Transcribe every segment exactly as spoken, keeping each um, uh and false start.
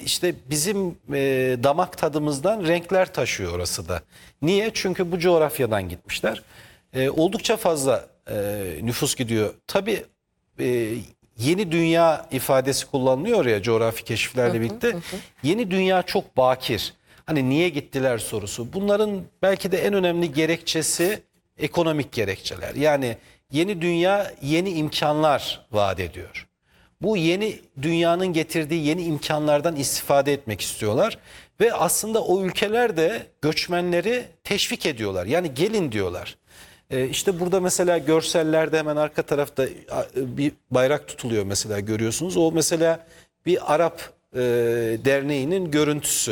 işte bizim e, damak tadımızdan renkler taşıyor orası da. Niye? Çünkü bu coğrafyadan gitmişler. E, oldukça fazla e, nüfus gidiyor. Tabii e, yeni dünya ifadesi kullanılıyor ya coğrafi keşiflerle birlikte. Hı hı. Yeni dünya çok bakir. Hani niye gittiler sorusu. Bunların belki de en önemli gerekçesi ekonomik gerekçeler. Yani yeni dünya yeni imkanlar vaat ediyor. Bu yeni dünyanın getirdiği yeni imkanlardan istifade etmek istiyorlar. Ve aslında o ülkeler de göçmenleri teşvik ediyorlar. Yani gelin diyorlar. Ee, işte burada mesela görsellerde hemen arka tarafta bir bayrak tutuluyor mesela, görüyorsunuz. O mesela bir Arap e, derneğinin görüntüsü.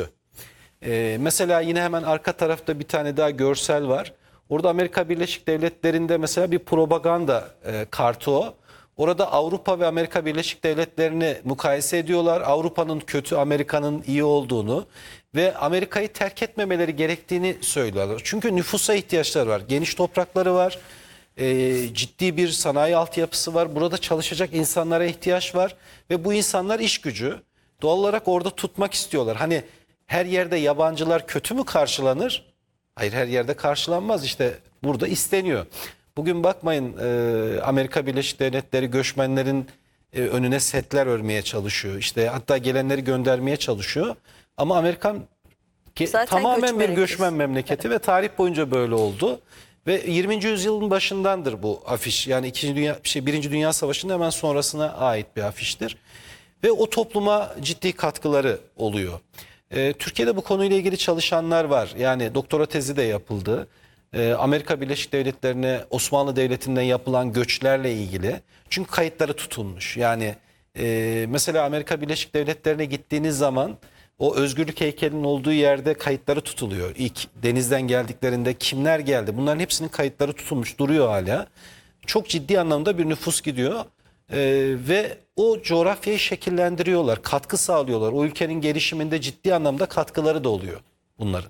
Ee, mesela yine hemen arka tarafta bir tane daha görsel var. Orada Amerika Birleşik Devletleri'nde mesela bir propaganda e, kartı o. Orada Avrupa ve Amerika Birleşik Devletleri'ni mukayese ediyorlar. Avrupa'nın kötü, Amerika'nın iyi olduğunu ve Amerika'yı terk etmemeleri gerektiğini söylüyorlar. Çünkü nüfusa ihtiyaçları var. Geniş toprakları var. E, ciddi bir sanayi altyapısı var. Burada çalışacak insanlara ihtiyaç var. Ve bu insanlar iş gücü. Doğal olarak orada tutmak istiyorlar. Hani her yerde yabancılar kötü mü karşılanır? Hayır, her yerde karşılanmaz. İşte burada isteniyor. Bugün bakmayın e, Amerika Birleşik Devletleri göçmenlerin e, önüne setler örmeye çalışıyor. İşte hatta gelenleri göndermeye çalışıyor. Ama Amerikan ge- tamamen bir göçmen memleketi ve tarih boyunca böyle oldu. Ve yirminci yüzyılın başındandır bu afiş. Yani İkinci Dünya, şey, Birinci Dünya Savaşı'nın hemen sonrasına ait bir afiştir. Ve o topluma ciddi katkıları oluyor. Ee, Türkiye'de bu konuyla ilgili çalışanlar var. Yani doktora tezi de yapıldı. Ee, Amerika Birleşik Devletleri'ne Osmanlı Devleti'nden yapılan göçlerle ilgili. Çünkü kayıtları tutulmuş. Yani e, mesela Amerika Birleşik Devletleri'ne gittiğiniz zaman o özgürlük heykelinin olduğu yerde kayıtları tutuluyor. İlk denizden geldiklerinde kimler geldi? Bunların hepsinin kayıtları tutulmuş, duruyor hala. Çok ciddi anlamda bir nüfus gidiyor. Ee, ve o coğrafyayı şekillendiriyorlar, katkı sağlıyorlar. O ülkenin gelişiminde ciddi anlamda katkıları da oluyor bunların.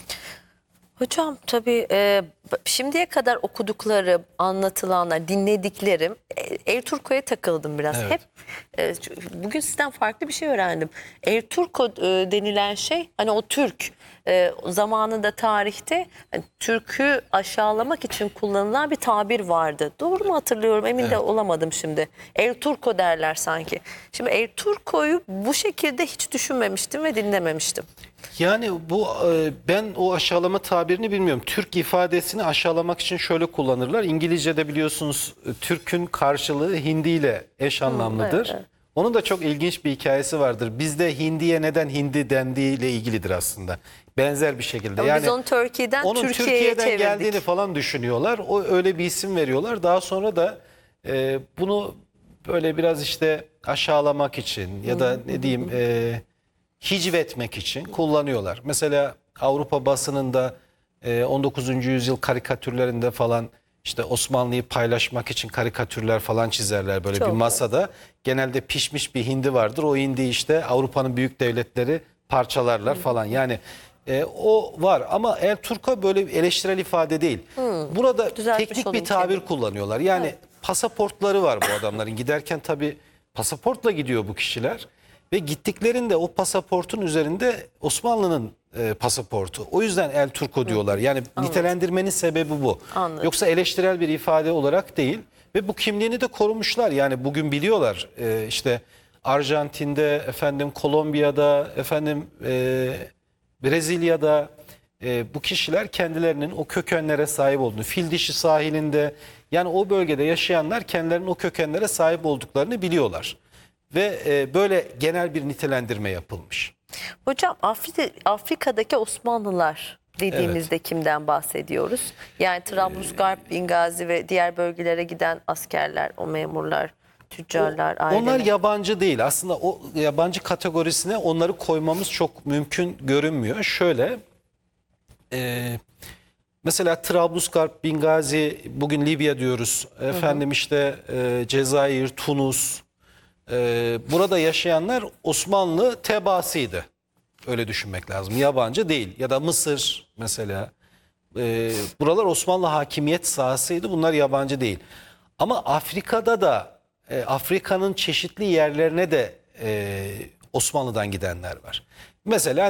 Hocam tabii e, şimdiye kadar okudukları, anlatılanlar, dinlediklerim, e, El Turco'ya takıldım biraz. Evet. Hep e, bugün sizden farklı bir şey öğrendim. El Turco e, denilen şey, hani o Türk e, zamanında tarihte hani, Türk'ü aşağılamak için kullanılan bir tabir vardı. Doğru mu hatırlıyorum? Emin Evet. de olamadım şimdi. El Turco derler sanki. Şimdi El Turco'yu bu şekilde hiç düşünmemiştim ve dinlememiştim. Yani bu e, ben o aşağılama tabirini bilmiyorum. Türk ifadesini aşağılamak için şöyle kullanırlar. İngilizce'de biliyorsunuz Türk'ün karşılığı Hindi ile eş anlamlıdır. Hmm, evet. Onun da çok ilginç bir hikayesi vardır. Bizde Hindi'ye neden Hindi dendiği ile ilgilidir aslında. Benzer bir şekilde. Ama yani biz onu Türkiye'den onun Türkiye'ye Türkiye'den çevirdik. geldiğini falan düşünüyorlar. O öyle bir isim veriyorlar. Daha sonra da e, bunu böyle biraz işte aşağılamak için ya da ne diyeyim e, hicvetmek için kullanıyorlar. Mesela Avrupa basınında e, on dokuzuncu yüzyıl karikatürlerinde falan işte Osmanlı'yı paylaşmak için karikatürler falan çizerler böyle Çok bir masada. Genelde pişmiş bir hindi vardır. O hindi işte Avrupa'nın büyük devletleri parçalarlar falan. Yani e, o var ama El Turco böyle bir eleştirel ifade değil. Hmm. Burada Düzeltmiş teknik bir olayım tabir kendimi. kullanıyorlar. Yani Evet. pasaportları var bu adamların. Giderken tabii pasaportla gidiyor bu kişiler. Ve gittiklerinde o pasaportun üzerinde Osmanlı'nın e, pasaportu. O yüzden El Turco diyorlar. Yani Anladım. nitelendirmenin sebebi bu. Anladım. Yoksa eleştirel bir ifade olarak değil. Ve bu kimliğini de korumuşlar. Yani bugün biliyorlar e, işte Arjantin'de, efendim Kolombiya'da, efendim e, Brezilya'da e, bu kişiler kendilerinin o kökenlere sahip olduğunu, Fil Dişi sahilinde yani o bölgede yaşayanlar kendilerinin o kökenlere sahip olduklarını biliyorlar. Ve e, böyle genel bir nitelendirme yapılmış. Hocam Afrika, Afrika'daki Osmanlılar dediğimizde evet. kimden bahsediyoruz? Yani Trablusgarp, Bingazi ve diğer bölgelere giden askerler, o memurlar, tüccarlar, o, aileler. Onlar yabancı değil. Aslında o yabancı kategorisine onları koymamız çok mümkün görünmüyor. Şöyle e, mesela Trablusgarp, Bingazi, bugün Libya diyoruz. Efendim hı hı. işte e, Cezayir, Tunus. Ee, burada yaşayanlar Osmanlı tebaasıydı. Öyle düşünmek lazım. Yabancı değil. Ya da Mısır mesela. Ee, buralar Osmanlı hakimiyet sahasıydı. Bunlar yabancı değil. Ama Afrika'da da e, Afrika'nın çeşitli yerlerine de e, Osmanlı'dan gidenler var. Mesela